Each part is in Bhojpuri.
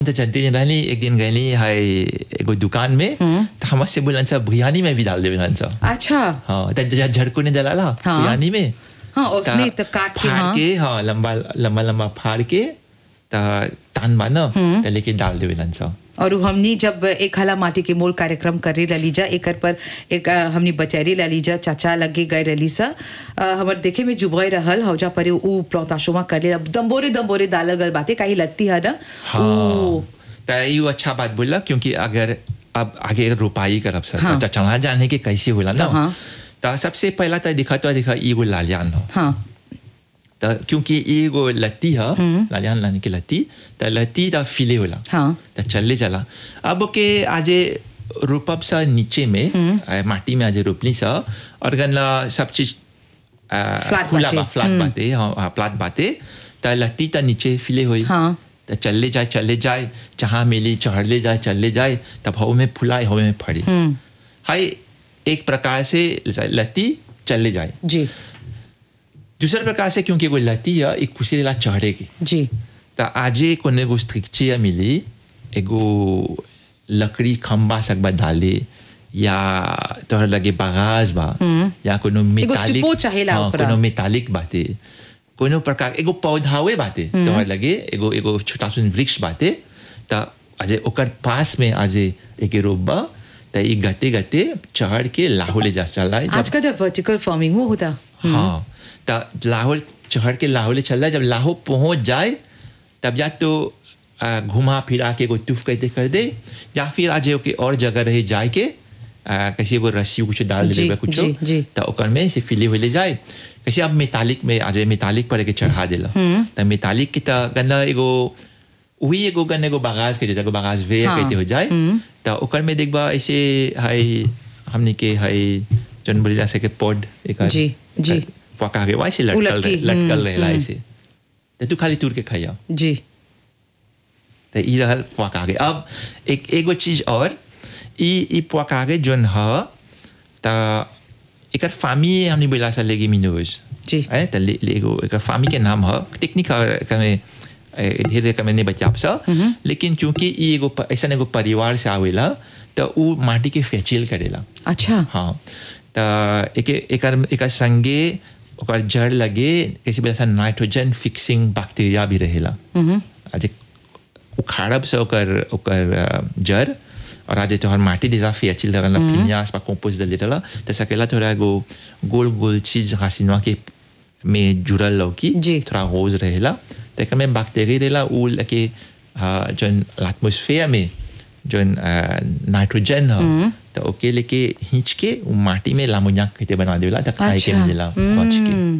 तो चलते रहनी एक दिन गई है एगो दुकान में तो हमसे बोलन सा बिरयानी में भी डाल दे बोलन सा अच्छा हाँ तो झड़को ने डाला बिरयानी में हाँ उसने तो काट के फाड़ के हाँ लंबा लंबा लंबा फाड़ के तान बाना तो लेके डाल दे बोलन सा और हमनी जब एक हला माटी के मोल कार्यक्रम करे ललीजा एकर पर एक हमनी बचैरी ललीजा चाचा लगे गए रलीसा हमर देखे में जुबई रहल हौजा पर उ प्लौताशुमा कर ले दंबोरे दंबोरे डालल गल बातें काई लत्ती है ना हाँ तो ये अच्छा बात बोला क्योंकि अगर अब आगे रुपाई करब सर तो चला जाने के कैसे होला ना तो सबसे पहला तो दिखा ईगो लालियान हो हाँ तो क्योंकि एगो लत्ती है लालियान लाने की लत्ती तो लत्ती तो फिले होला हाँ तो चले चला अब के आजे रोपब सा नीचे में माटी में आजे रोपली सा और गनला सब चीज फ्लैट बाते हाँ फ्लैट बाते तो लत्ती तो नीचे फिले हुई हाँ तो चले जाए जहाँ मिली चढ़ ले जाए चले जाए तब हवा में फुलाए हवा में फड़ी हाय एक प्रकार से लत्ती चले जाए जी दूसरे प्रकार से क्योंकि वो लती है एक खुशी ला चढ़ेगी जी तो आजे कोने गो स्ट्रिक्चिया मिली एगो लकड़ी खंबा सकबा डाले या तोहर लगे बागाज बा या कोनो मेटालिक कोनो मेटालिक बाते कोनो प्रकार एगो पौधावे बाते तोहर लगे एगो एगो छोटा सुन वृक्ष बाते तो आजे ओकर पास में आजे एक रोबा तो ये गते गते चढ़ के लाहौर ले जा चला आजकल तो वर्टिकल फार्मिंग वो होता हाँ तो लाहौर चढ़ के लाहौर ले चल रहा है जब लाहौर पहुंच जाए तब या तो घुमा फिरा के कोई टूफ कहते कर दे या फिर आज के और जगह रहे जाए के कैसे वो रस्सी कुछ डाल दे कुछ तो ओकर में से फिले हुए ले जाए कैसे अब मेटालिक में आज मेटालिक पर के चढ़ा देला तो मेटालिक की तो गन्ना एगो वही एगो गन्ने को बागाज के जगह बागाज वे कहते हो जाए तो ओकर में देखबा ऐसे हाय हमने के हाय जन बोली जा सके पॉड एक जी जी पका के वैसे लटकल रहेला ऐसे तो तू खाली तूर के खाइया जी तो ई रहल पका के अब एगो चीज और ई पका के जोन ह त एकर फामी हमने बोला सा लेगिमिनोज जी है त एगो एकर फामी के नाम ह टेक्निक कमे ढेर कमे नहीं बचा सा लेकिन क्योंकि ई एगो ऐसा एगो परिवार से आवेला तो उ माटी के फेचिल करेला अच्छा हाँ तो एकर संगे ओकर जड़ लगे कैसे बोला नाइट्रोजन फिक्सिंग बैक्टीरिया भी रहेला आज उखाड़ब से ओकर जड़ और आज तोहर माटी दिला फेचिल लगला फिनियास पा कंपोस्ट दे देला तो सकेला थोड़ा एगो गोल गोल चीज हसीनवा के में जुड़ल लौकी थोड़ा रोज रहेला तो एकर में बैक्टीरिया रहेला उ लगे जोन एटमॉस्फेयर में जोन नाइट्रोजन है तो ओके लेके हिंच के माटी में लामोनिया कहते बना देला तो खाए के मिलेला मच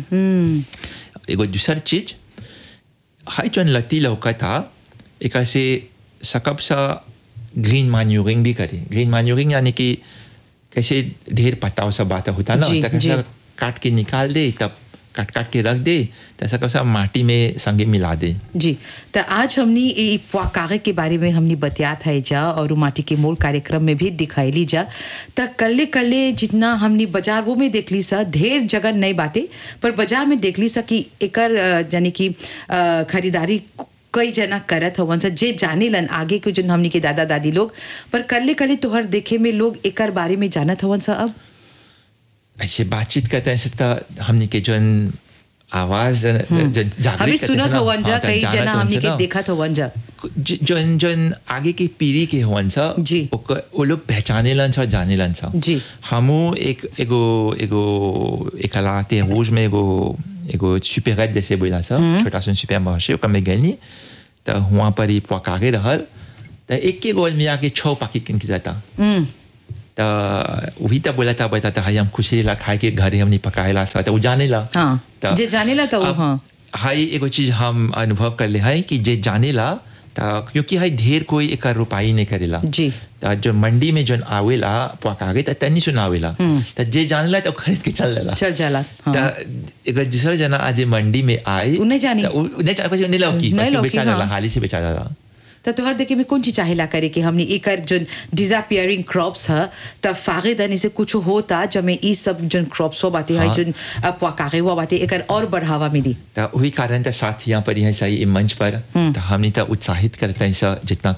के एगो दूसर चीज हाई जोन लती लौका था एक से सकब सा ग्रीन मैन्यूरिंग भी करे ग्रीन मैन्यूरिंग यानी कि कैसे ढेर पत्ता सब बात होता ना तो कैसे काट के निकाल दे तब काट के रख दे तो ऐसा कैसा माटी में संगे मिला दे जी तो आज हमने ये कागज के बारे में हमने बतियात है जा और माटी के मोल कार्यक्रम में भी दिखाई ली जा तो कल्ले जितना हमने बाजार वो में देख ली सा ढेर जगह नहीं बाटे पर बाजार में देख ली सा कि एकर यानी कि खरीदारी कई जना करत हवन सा जे जाने लन आगे के जो हमने के दादा दादी लोग पर कल्ले तोहर देखे में लोग एकर बारे में जानत हवन सा अब ऐसे बातचीत करते हैं तो हमने के जोन आवाज हमें सुनत हवन जा कई जना हमने के देखत हवन जा जोन आगे की पीढ़ी के हवन सा वो लोग पहचाने लन सा जाने लन सा जी हमू एक हलाते रोज में एगो सुपेरेट जैसे बोला सा छोटा सा सुपर मार्ché कम गनी तो वहाँ पर ही पकागे रहल तो एक के गोल में आके 6 पैकेट किन के जाता तो वही तो बोला था बता था हम खुशी ला खाए के घर हमने पकाएला सा तो जाने ला हाँ जे जाने ला तो हाँ हाई एगो चीज हम अनुभव कर ले है कि जे जाने ला तो क्योंकि हाई ढेर कोई एक रुपाई नहीं करेला जी तो जो मंडी में जो आवेला पकागे तो तनी सुन आवेला तो जे जाने ला तो खरीद के चल जाला तो एक दूसरा जना आज मंडी में आए उन्हें जानी नहीं लौकी बेचा जाला हाली से बेचा जाला तो तोहर देखे में कौन चीज चाहेला करे कि हमने एकर जो डिसअपियरिंग क्रॉप्स है तब फागेदानी से कुछ होता जब में ई सब जो क्रॉप्स हो बातें है जो पकागे हुआ बातें एकर और बढ़ावा मिली तो वही कारण था साथ यहाँ पर यह सही मंच पर तो हमने तो उत्साहित करते हैं जितना